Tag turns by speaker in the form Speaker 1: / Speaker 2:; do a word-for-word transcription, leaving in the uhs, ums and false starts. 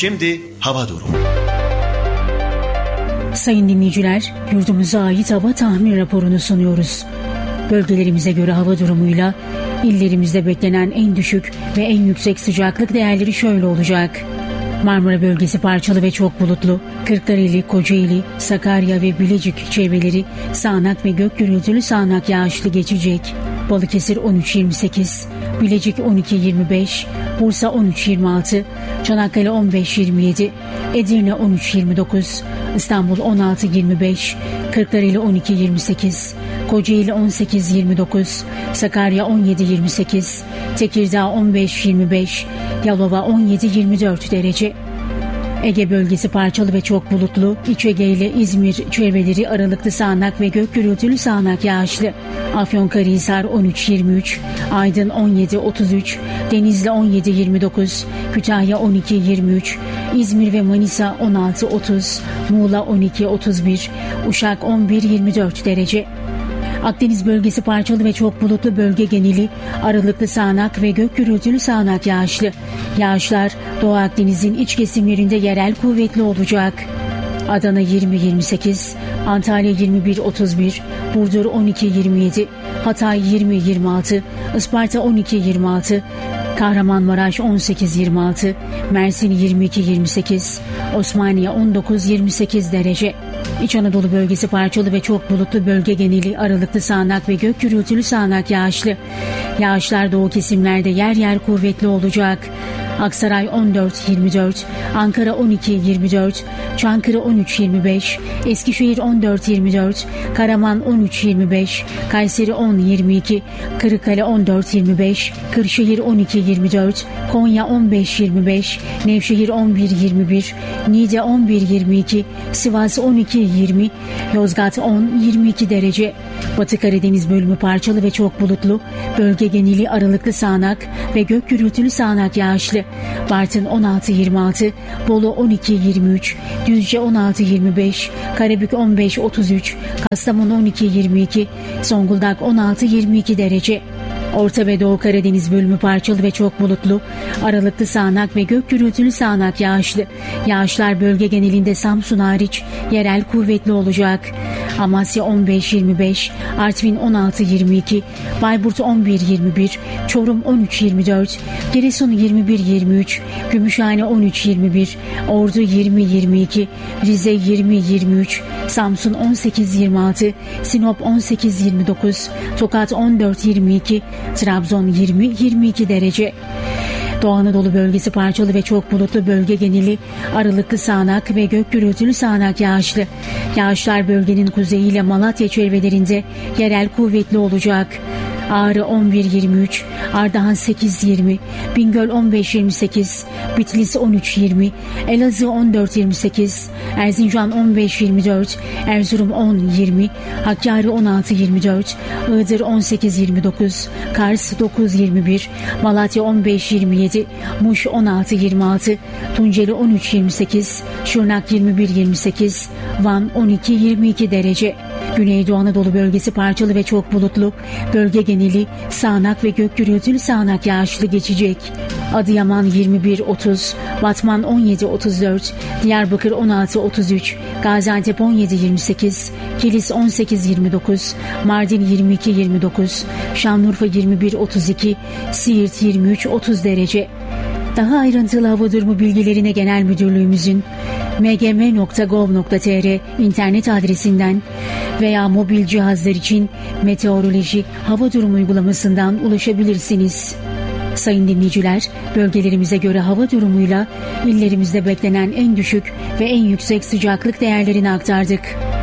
Speaker 1: Şimdi hava durumu.
Speaker 2: Sayın dinleyiciler, yurdumuza ait hava tahmin raporunu sunuyoruz. Bölgelerimize göre hava durumuyla illerimizde beklenen en düşük ve en yüksek sıcaklık değerleri şöyle olacak. Marmara bölgesi parçalı ve çok bulutlu. Kırklareli, Kocaeli, Sakarya ve Bilecik çevreleri sağanak ve gök gürültülü sağanak yağışlı geçecek. Balıkesir on üç yirmi sekiz, Bilecik on iki yirmi beş, Bursa on üç yirmi altı, Çanakkale on beş yirmi yedi, Edirne on üç yirmi dokuz, İstanbul on altı yirmi beş, Kırklareli on iki yirmi sekiz, Kocaeli on sekiz yirmi dokuz, Sakarya on yedi yirmi sekiz, Tekirdağ on beş yirmi beş, Yalova on yedi yirmi dört derece. Ege bölgesi parçalı ve çok bulutlu. İç Ege ile İzmir çevreleri aralıklı sağanak ve gök gürültülü sağanak yağışlı. Afyonkarahisar on üç yirmi üç, Aydın on yedi otuz üç, Denizli on yedi yirmi dokuz, Kütahya on iki yirmi üç, İzmir ve Manisa on altı otuz, Muğla on iki otuz bir, Uşak on bir yirmi dört derece. Akdeniz bölgesi parçalı ve çok bulutlu, bölge geneli aralıklı sağanak ve gök gürültülü sağanak yağışlı. Yağışlar Doğu Akdeniz'in iç kesimlerinde yerel kuvvetli olacak. Adana yirmi yirmi sekiz, Antalya yirmi bir otuz bir, Burdur on iki yirmi yedi, Hatay yirmi yirmi altı, Isparta on iki yirmi altı, Kahramanmaraş on sekiz yirmi altı, Mersin yirmi iki yirmi sekiz, Osmaniye on dokuz yirmi sekiz derece. İç Anadolu bölgesi parçalı ve çok bulutlu, bölge geneli aralıklı sağanak ve gök gürültülü sağanak yağışlı. Yağışlar doğu kesimlerde yer yer kuvvetli olacak. Aksaray on dört yirmi dört, Ankara on iki yirmi dört, Çankırı on üç yirmi beş, Eskişehir on dört yirmi dört, Karaman on üç yirmi beş, Kayseri on yirmi iki, Kırıkkale on dört yirmi beş, Kırşehir on iki yirmi dört, Konya on beş yirmi beş, Nevşehir on bir yirmi bir, Niğde on bir yirmi iki, Sivas on iki yirmi, Yozgat on yirmi iki derece. Batı Karadeniz bölümü parçalı ve çok bulutlu, bölge geneli aralıklı sağanak ve gök gürültülü sağanak yağışlı. Bartın on altı yirmi altı, Bolu on iki yirmi üç, Düzce on altı yirmi beş, Karabük on beş otuz üç, Kastamonu on iki yirmi iki, Zonguldak on altı yirmi iki derece. Orta ve Doğu Karadeniz bölümü parçalı ve çok bulutlu, aralıklı sağanak ve gök gürültülü sağanak yağışlı. Yağışlar bölge genelinde Samsun hariç yerel kuvvetli olacak. Amasya on beş yirmi beş, Artvin on altı yirmi iki, Bayburt on bir yirmi bir, Çorum on üç yirmi dört, Giresun yirmi bir yirmi üç, Gümüşhane on üç yirmi bir, Ordu yirmi yirmi iki, Rize yirmi yirmi üç, Samsun on sekiz yirmi altı, Sinop on sekiz yirmi dokuz, Tokat on dört yirmi iki, Trabzon yirmi yirmi iki derece. Doğu Anadolu bölgesi parçalı ve çok bulutlu, bölge geneli aralıklı sağanak ve gök gürültülü sağanak yağışlı. Yağışlar bölgenin kuzeyiyle Malatya çevrelerinde yerel kuvvetli olacak. Ağrı on bir yirmi üç, Ardahan sekiz yirmi, Bingöl on beş yirmi sekiz, Bitlis on üç yirmi, Elazığ on dört yirmi sekiz, Erzincan on beş yirmi dört, Erzurum on yirmi, Hakkari on altı yirmi dört, Iğdır on sekiz yirmi dokuz, Kars dokuz yirmi bir, Malatya on beş yirmi yedi, Muş on altı yirmi altı, Tunceli on üç yirmi sekiz, Şırnak yirmi bir yirmi sekiz, Van on iki yirmi iki derece. Güneydoğu Anadolu bölgesi parçalı ve çok bulutlu, bölge geneli sağanak ve gök gürültülü sağanak yağışlı geçecek. Adıyaman yirmi bir otuz, Batman on yedi otuz dört, Diyarbakır on altı otuz üç, Gaziantep on yedi yirmi sekiz, Kilis on sekiz yirmi dokuz, Mardin yirmi iki yirmi dokuz, Şanlıurfa yirmi bir otuz iki, Siirt yirmi üç otuz derece. Daha ayrıntılı hava durumu bilgilerine Genel Müdürlüğümüzün m g m nokta gov nokta t r internet adresinden veya mobil cihazlar için meteoroloji hava durumu uygulamasından ulaşabilirsiniz. Sayın dinleyiciler, bölgelerimize göre hava durumuyla illerimizde beklenen en düşük ve en yüksek sıcaklık değerlerini aktardık.